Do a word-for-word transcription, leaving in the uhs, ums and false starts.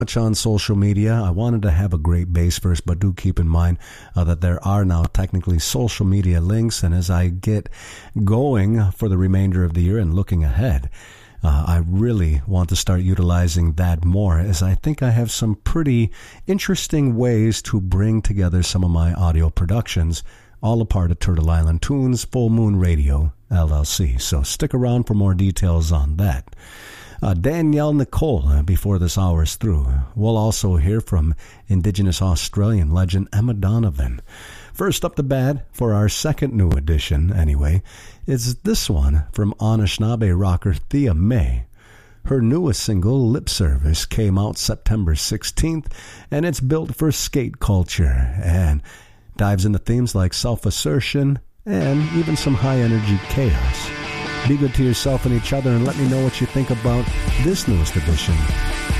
much on social media. I wanted to have a great base first, but do keep in mind uh, that there are now technically social media links, and as I get going for the remainder of the year and looking ahead, uh, I really want to start utilizing that more, as I think I have some pretty interesting ways to bring together some of my audio productions, all a part of Turtle Island Tunes Full Moon Radio, L L C. So stick around for more details on that. Uh, Danielle Nicole, uh, before this hour is through. We'll also hear from Indigenous Australian legend Emma Donovan. First up the bat, for our second new edition anyway, is this one from Anishinaabe rocker Thea May. Her newest single, Lip Service, came out September sixteenth, and it's built for skate culture and dives into themes like self-assertion and even some high-energy chaos. Be good to yourself and each other, and let me know what you think about this newest edition